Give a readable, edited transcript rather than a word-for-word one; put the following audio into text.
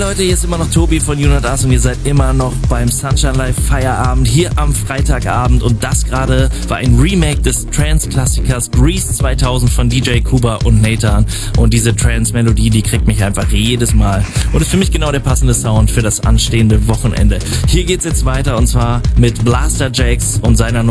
Leute, hier ist immer noch Tobi von U-Not-Us und ihr seid immer noch beim Sunshine Live Feierabend hier am Freitagabend und das gerade war ein Remake des Trance-Klassikers Grease 2000 von DJ Kuba und Nathan und diese Trance-Melodie, die kriegt mich einfach jedes Mal und ist für mich genau der passende Sound für das anstehende Wochenende. Hier geht's jetzt weiter und zwar mit Blaster Jaxx und seiner